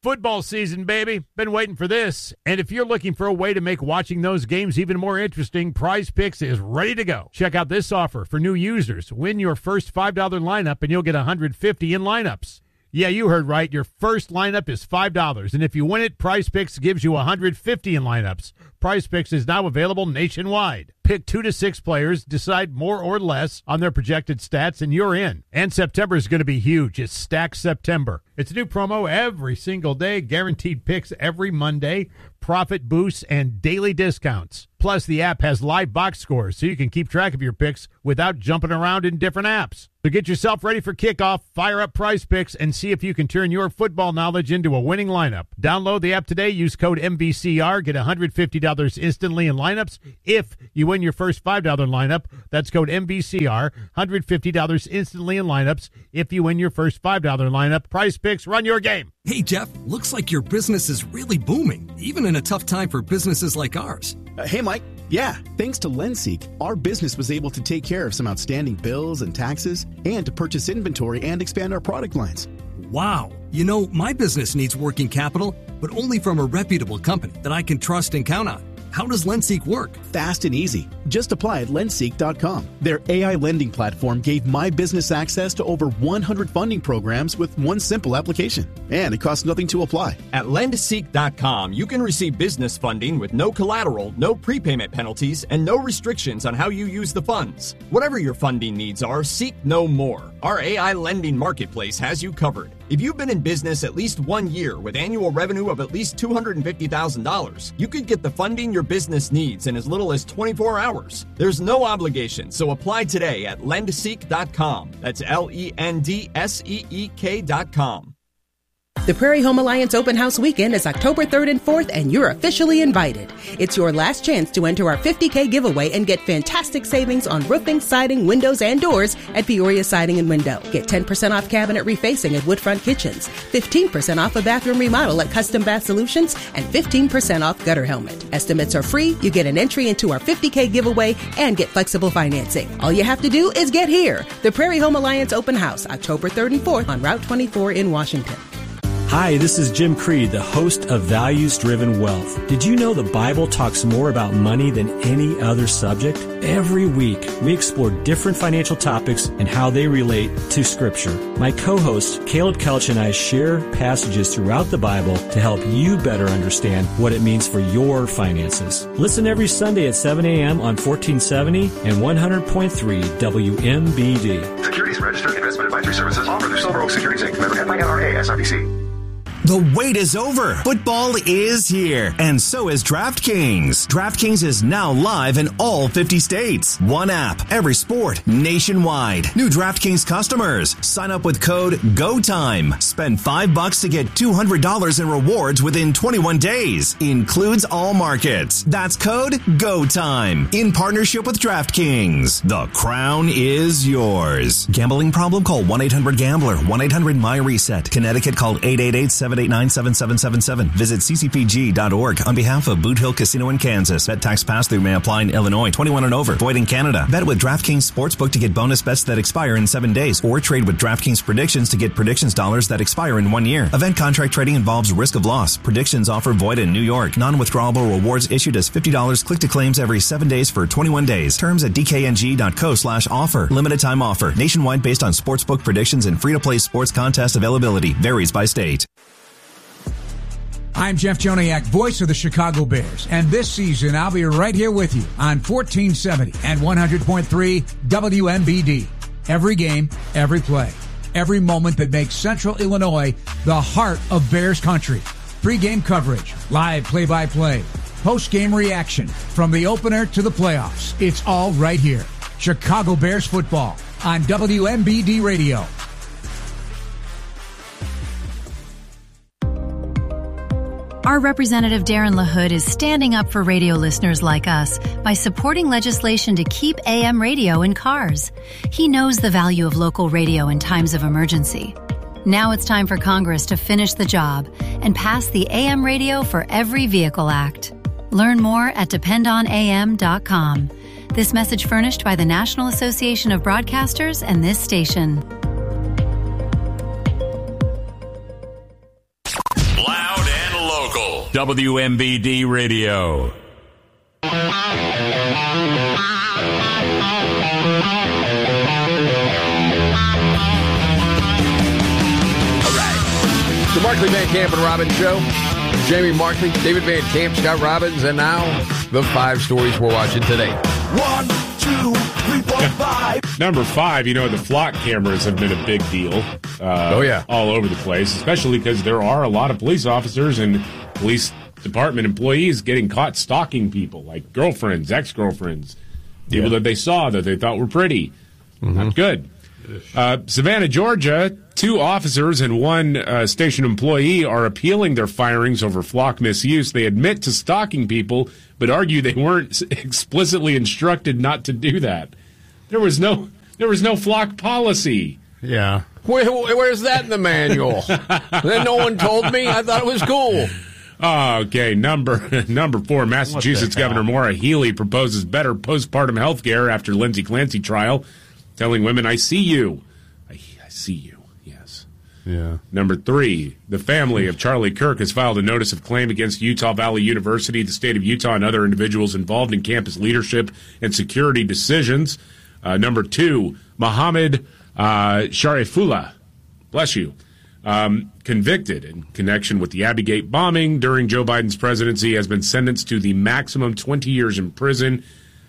Football season, baby. Been waiting for this. And if you're looking for a way to make watching those games even more interesting, Prize Picks is ready to go. Check out this offer for new users. Win your first $5 lineup and you'll get $150 in lineups. Yeah, you heard right. Your first lineup is $5. And if you win it, Prize Picks gives you $150 in lineups. Prize Picks is now available nationwide. Pick 2 to 6 players, decide more or less on their projected stats, and you're in. And September is going to be huge. It's Stack September. It's a new promo every single day, guaranteed picks every Monday, profit boosts, and daily discounts. Plus, the app has live box scores, so you can keep track of your picks without jumping around in different apps. So get yourself ready for kickoff, fire up Prize Picks, and see if you can turn your football knowledge into a winning lineup. Download the app today, use code MVCR, get $150 instantly in lineups. If you win your first $5 lineup, that's code MVCR, $150 instantly in lineups. If you win your first $5 lineup, Prize Picks, run your game. Hey, Jeff, looks like your business is really booming, even in a tough time for businesses like ours. Hey, Mike. Yeah, thanks to LendSeek, our business was able to take care of some outstanding bills and taxes and to purchase inventory and expand our product lines. Wow. You know, my business needs working capital, but only from a reputable company that I can trust and count on. How does LendSeek work? Fast and easy. Just apply at lendseek.com. Their AI lending platform gave my business access to over 100 funding programs with one simple application. And it costs nothing to apply. At lendseek.com, you can receive business funding with no collateral, no prepayment penalties, and no restrictions on how you use the funds. Whatever your funding needs are, seek no more. Our AI lending marketplace has you covered. If you've been in business at least 1 year with annual revenue of at least $250,000, you could get the funding your business needs in as little as 24 hours. There's no obligation, so apply today at lendseek.com. That's LENDSEEK.com. The Prairie Home Alliance Open House Weekend is October 3rd and 4th, and you're officially invited. It's your last chance to enter our $50K giveaway and get fantastic savings on roofing, siding, windows, and doors at Peoria Siding and Window. Get 10% off cabinet refacing at Woodfront Kitchens, 15% off a bathroom remodel at Custom Bath Solutions, and 15% off gutter helmet. Estimates are free, you get an entry into our $50K giveaway, and get flexible financing. All you have to do is get here. The Prairie Home Alliance Open House, October 3rd and 4th on Route 24 in Washington. Hi, this is Jim Creed, the host of Values Driven Wealth. Did you know the Bible talks more about money than any other subject? Every week, we explore different financial topics and how they relate to Scripture. My co-host, Caleb Couch, and I share passages throughout the Bible to help you better understand what it means for your finances. Listen every Sunday at 7 a.m. on 1470 and 100.3 WMBD. Securities and Registered Investment Advisory Services offered through Silver Oak Securities Inc. Member FINRA SIPC. The wait is over. Football is here, and so is DraftKings. DraftKings is now live in all 50 states. One app, every sport, nationwide. New DraftKings customers, sign up with code GOTIME. Spend $5 to get $200 in rewards within 21 days. Includes all markets. That's code GOTIME. In partnership with DraftKings. The crown is yours. Gambling problem? Call 1-800-GAMBLER. 1-800-MY-RESET. Connecticut, call 888-789-7777. Visit ccpg.org on behalf of Boot Hill Casino in Kansas. Bet tax pass-through may apply in Illinois. 21 and over. Void in Canada. Bet with DraftKings Sportsbook to get bonus bets that expire in 7 days, or trade with DraftKings Predictions to get predictions dollars that expire in 1 year. Event contract trading involves risk of loss. Predictions offer void in New York. Non-withdrawable rewards issued as $50 click to claims every 7 days for 21 days. Terms at dkng.co/offer. Limited time offer. Nationwide based on sportsbook predictions and free-to-play sports contest availability. Varies by state. I'm Jeff Joniak, voice of the Chicago Bears, and this season I'll be right here with you on 1470 and 100.3 WMBD. Every game, every play, every moment that makes Central Illinois the heart of Bears country. Pre-game coverage, live play-by-play, post-game reaction, from the opener to the playoffs. It's all right here. Chicago Bears football on WMBD Radio. Our Representative Darren LaHood is standing up for radio listeners like us by supporting legislation to keep AM radio in cars. He knows the value of local radio in times of emergency. Now it's time for Congress to finish the job and pass the AM Radio for Every Vehicle Act. Learn more at dependonam.com. This message furnished by the National Association of Broadcasters and this station. local. WMBD Radio. The Markley, Van Camp, and Robbins Show. Jamie Markley, David Van Camp, Scott Robbins, and now the 5 stories we're watching today. 1, 2, 3, 4, 5. Number 5, the flock cameras have been a big deal. All over the place, especially because there are a lot of police officers and police department employees getting caught stalking people, like girlfriends, ex-girlfriends, people that they saw that they thought were pretty. Not good. Savannah, Georgia, 2 officers and 1 station employee are appealing their firings over flock misuse. They admit to stalking people, but argue they weren't explicitly instructed not to do that. There was no flock policy. Yeah. Where's that in the manual? Then no one told me. I thought it was cool. Okay, number 4, Massachusetts Governor Maura Healey proposes better postpartum health care after Lindsay Clancy trial, telling women, I see you. I see you, yes. Yeah. Number 3, the family of Charlie Kirk has filed a notice of claim against Utah Valley University, the state of Utah, and other individuals involved in campus leadership and security decisions. Number 2, Mohammed Sharifullah, bless you, convicted in connection with the Abbey Gate bombing during Joe Biden's presidency, has been sentenced to the maximum 20 years in prison.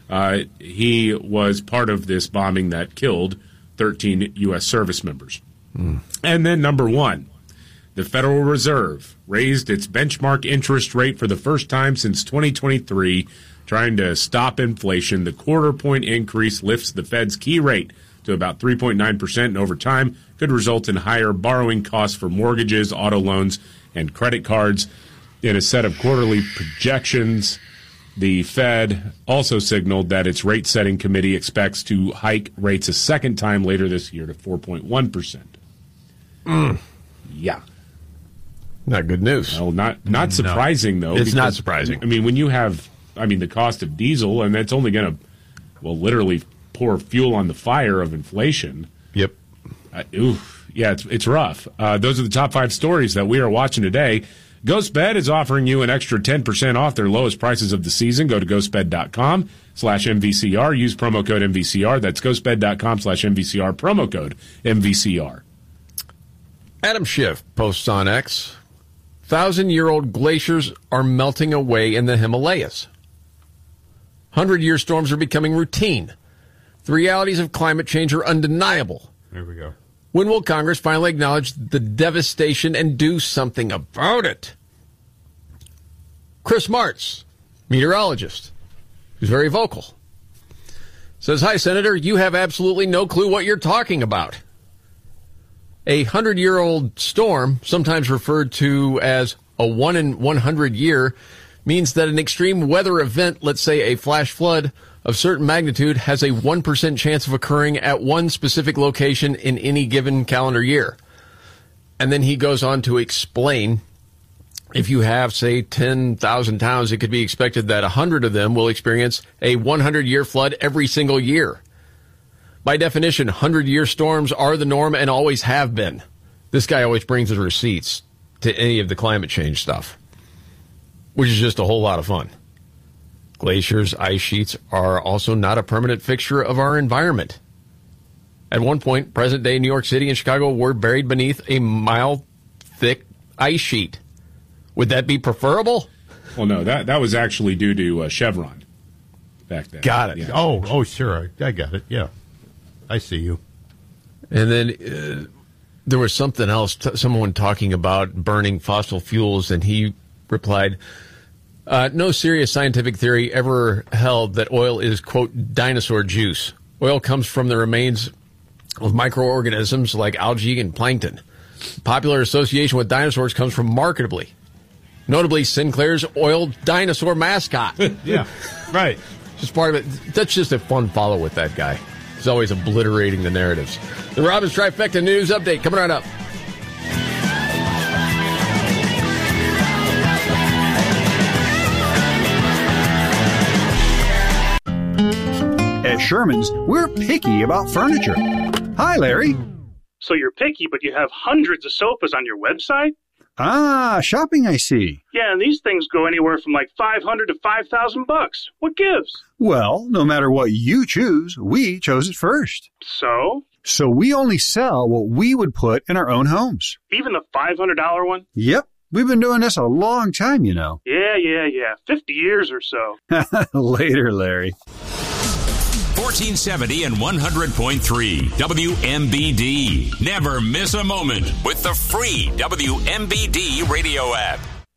He was part of this bombing that killed 13 U.S. service members. And then number 1, the Federal Reserve raised its benchmark interest rate for the first time since 2023, trying to stop inflation. The quarter-point increase lifts the Fed's key rate to about 3.9%, and over time could result in higher borrowing costs for mortgages, auto loans, and credit cards. In a set of quarterly projections, the Fed also signaled that its rate-setting committee expects to hike rates a second time later this year to 4.1%. Yeah. Not good news. Well, not surprising, though. It's not surprising. I mean, when you have, the cost of diesel, and that's only going to, literally pour fuel on the fire of inflation. Yep. It's rough. Those are the top 5 stories that we are watching today. GhostBed is offering you an extra 10% off their lowest prices of the season. Go to ghostbed.com/MVCR. Use promo code MVCR. That's ghostbed.com/MVCR. Promo code MVCR. Adam Schiff posts on X, 1,000-year-old glaciers are melting away in the Himalayas. 100-year storms are becoming routine. The realities of climate change are undeniable. There we go. When will Congress finally acknowledge the devastation and do something about it? Chris Martz, meteorologist, who's very vocal, says, hi, Senator, you have absolutely no clue what you're talking about. A 100-year-old storm, sometimes referred to as a 1 in 100 year, means that an extreme weather event, let's say a flash flood of certain magnitude, has a 1% chance of occurring at one specific location in any given calendar year. And then he goes on to explain, if you have, say, 10,000 towns, it could be expected that 100 of them will experience a 100-year flood every single year. By definition, 100-year storms are the norm and always have been. This guy always brings his receipts to any of the climate change stuff, which is just a whole lot of fun. Glaciers, ice sheets are also not a permanent fixture of our environment. At one point, present-day New York City and Chicago were buried beneath a mile-thick ice sheet. Would that be preferable? Well, no, that was actually due to Chevron back then. Got it. Yeah. Oh, sure. I got it. Yeah. I see you. And then there was something else, someone talking about burning fossil fuels, and he replied, no serious scientific theory ever held that oil is, quote, dinosaur juice. Oil comes from the remains of microorganisms like algae and plankton. Popular association with dinosaurs comes from marketably, notably Sinclair's oil dinosaur mascot. Yeah, right. Just part of it. That's just a fun follow with that guy. He's always obliterating the narratives. The Robbins Trifecta News Update coming right up. At Sherman's, we're picky about furniture. Hi, Larry. So you're picky, but you have hundreds of sofas on your website? Ah, shopping, I see. Yeah, and these things go anywhere from like $500 to $5,000. What gives? Well, no matter what you choose, we chose it first. So? So we only sell what we would put in our own homes. Even the $500 one? Yep. We've been doing this a long time, you know. Yeah. 50 years or so. Later, Larry. 1470 and 100.3 WMBD. Never miss a moment with the free WMBD radio app.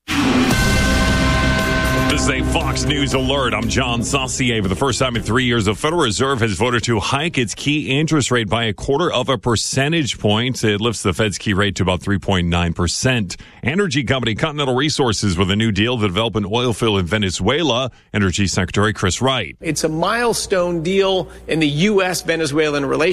This is a Fox News alert. I'm John Saucier. For the first time in 3 years, the Federal Reserve has voted to hike its key interest rate by 0.25 percentage point. It lifts the Fed's key rate to about 3.9%. Energy company Continental Resources with a new deal to develop an oil field in Venezuela. Energy Secretary Chris Wright. It's a milestone deal in the U.S.-Venezuelan relationship.